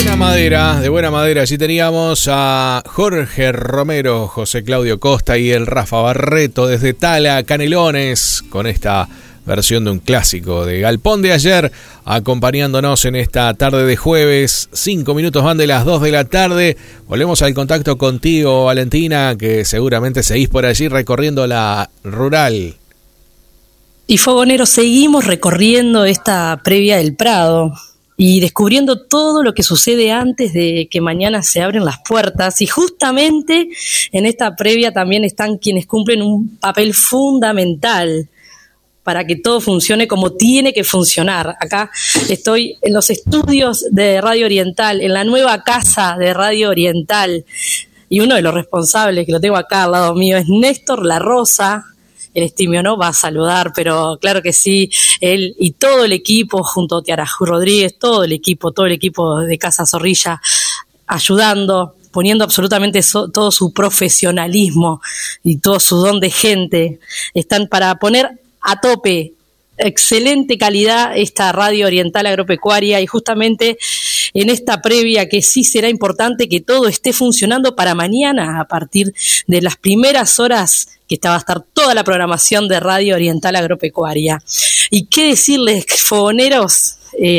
De buena madera, allí teníamos a Jorge Romero, José Claudio Costa y el Rafa Barreto desde Tala, Canelones, con esta versión de un clásico de Galpón de ayer, acompañándonos en esta tarde de jueves. 5 minutos van de las 2 de la tarde. Volvemos al contacto contigo, Valentina, que seguramente seguís por allí recorriendo la rural. Y fogoneros, seguimos recorriendo esta previa del Prado y descubriendo todo lo que sucede antes de que mañana se abren las puertas. Y justamente en esta previa también están quienes cumplen un papel fundamental para que todo funcione como tiene que funcionar. Acá estoy en los estudios de Radio Oriental, en la nueva casa de Radio Oriental, y uno de los responsables, que lo tengo acá al lado mío, es Néstor La Rosa. El estimio no va a saludar, pero claro que sí, él y todo el equipo, junto a Tiarajú Rodríguez, todo el equipo de Casa Zorrilla, ayudando, poniendo absolutamente todo su profesionalismo y todo su don de gente, están para poner a tope, excelente calidad, esta Radio Oriental Agropecuaria, y justamente en esta previa que sí será importante que todo esté funcionando para mañana, a partir de las primeras horas que va a estar toda la programación de Radio Oriental Agropecuaria. Y qué decirles, fogoneros,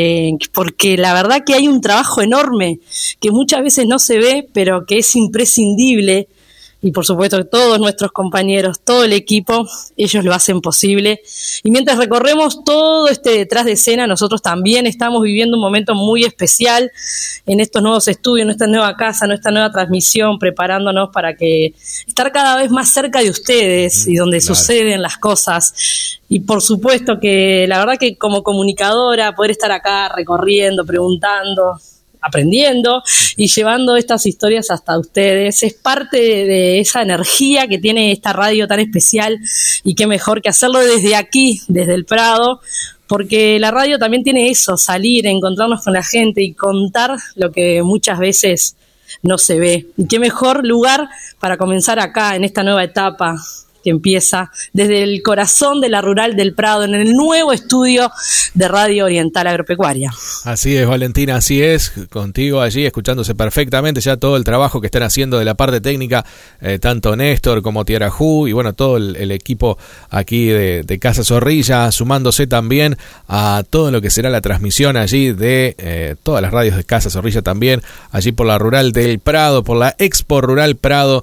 porque la verdad que hay un trabajo enorme que muchas veces no se ve, pero que es imprescindible. Y por supuesto todos nuestros compañeros, todo el equipo, ellos lo hacen posible. Y mientras recorremos todo este detrás de escena, nosotros también estamos viviendo un momento muy especial en estos nuevos estudios, en esta nueva casa, en esta nueva transmisión, preparándonos para que estar cada vez más cerca de ustedes y donde suceden las cosas. Y por supuesto que la verdad que como comunicadora, poder estar acá recorriendo, preguntando, aprendiendo y llevando estas historias hasta ustedes es parte de esa energía que tiene esta radio tan especial, y qué mejor que hacerlo desde aquí, desde el Prado, porque la radio también tiene eso, salir, encontrarnos con la gente y contar lo que muchas veces no se ve. Y qué mejor lugar para comenzar acá en esta nueva etapa que empieza desde el corazón de la rural del Prado, en el nuevo estudio de Radio Oriental Agropecuaria. Así es, Valentina, así es, contigo allí, escuchándose perfectamente ya todo el trabajo que están haciendo de la parte técnica, tanto Néstor como Tiarajú, y bueno, todo el equipo aquí de Casa Zorrilla, sumándose también a todo lo que será la transmisión allí de todas las radios de Casa Zorrilla también, allí por la rural del Prado, por la Expo Rural Prado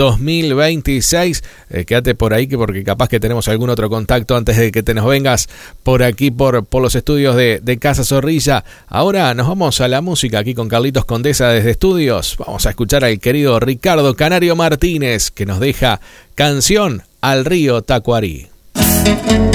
2026. Quédate por ahí, porque capaz que tenemos algún otro contacto antes de que te nos vengas por aquí, por los estudios de Casa Zorrilla. Ahora nos vamos a la música aquí con Carlitos Condesa desde estudios. Vamos a escuchar al querido Ricardo Canario Martínez, que nos deja Canción al Río Tacuarí.